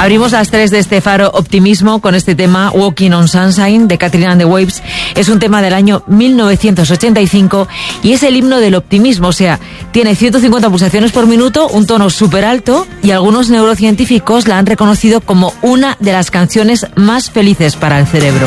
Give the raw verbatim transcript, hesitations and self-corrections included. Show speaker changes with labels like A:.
A: Abrimos las tres de este Faro Optimismo con este tema Walking on Sunshine de Katrina and the Waves. Es un tema del año mil novecientos ochenta y cinco y es el himno del optimismo, o sea, tiene ciento cincuenta pulsaciones por minuto, un tono súper alto y algunos neurocientíficos la han reconocido como una de las canciones más felices para el cerebro.